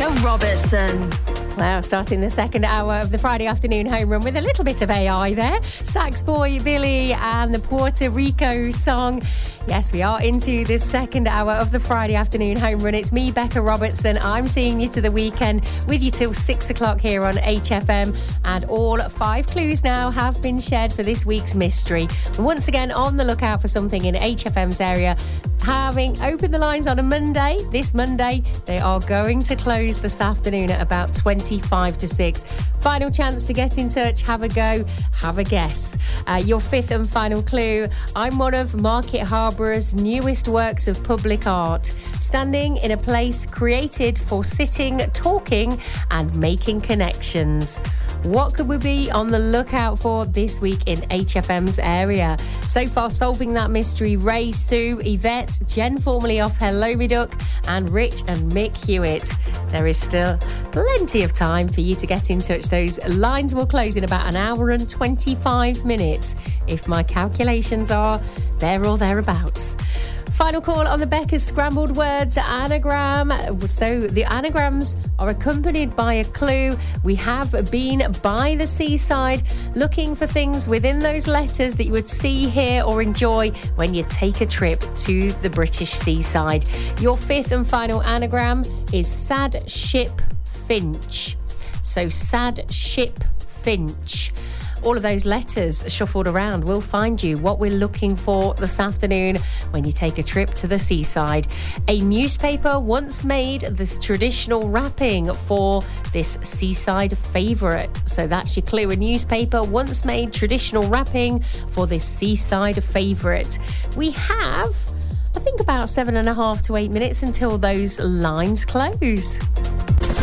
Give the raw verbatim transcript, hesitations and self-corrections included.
Robertson. Well, starting the second hour of the Friday afternoon home run with a little bit of A I there. Sax Boy Billy and the Puerto Rico song. Yes, we are into this second hour of the Friday afternoon home run. It's me, Becca Robertson. I'm seeing you to the weekend with you till six o'clock here on H F M. And all five clues now have been shared for this week's mystery. And once again, on the lookout for something in H F M's area. Having opened the lines on a Monday, this Monday, they are going to close this afternoon at about twenty-five to six. Final chance to get in touch, have a go, have a guess. Uh, your fifth and final clue, I'm one of Market Harbour's newest works of public art, standing in a place created for sitting, talking and making connections. What could we be on the lookout for this week in H F M's area? So far, solving that mystery, Ray, Sue, Yvette, Jen formerly of Hello Me Duck, and Rich and Mick Hewitt. There is still plenty of time for you to get in touch. Those lines will close in about an hour and twenty-five minutes, if my calculations are there or thereabouts. Final call on the Becca's Scrambled Words anagram. So the anagrams are accompanied by a clue. We have been by the seaside looking for things within those letters that you would see, hear or enjoy when you take a trip to the British seaside. Your fifth and final anagram is Sad Ship Finch. So Sad Ship Finch. All of those letters shuffled around will find you what we're looking for this afternoon when you take a trip to the seaside. A newspaper once made this traditional wrapping for this seaside favourite. So that's your clue. A newspaper once made traditional wrapping for this seaside favourite. We have, I think, about seven and a half to eight minutes until those lines close.